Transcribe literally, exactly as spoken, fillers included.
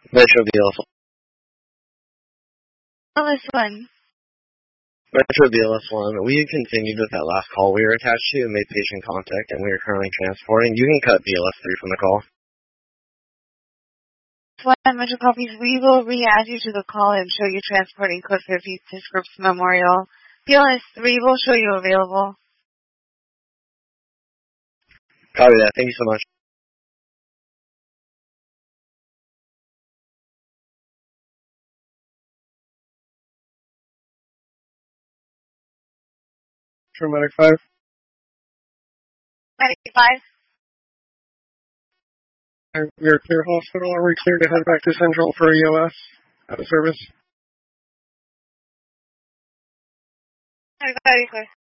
Metro B L S one. Oh, this one. Metro B L S one. We continued with that last call we were attached to and made patient contact, and we are currently transporting. You can cut B L S three from the call. One Metro copies. We will re-add you to the call and show you transporting Cliff fifty to Scripps Memorial. B L S three will show you available. Copy that. Thank you so much. Medic five. Medic five. We are clear hospital. Are we clear to head back to Central for E O S? Out of service. Everybody clear.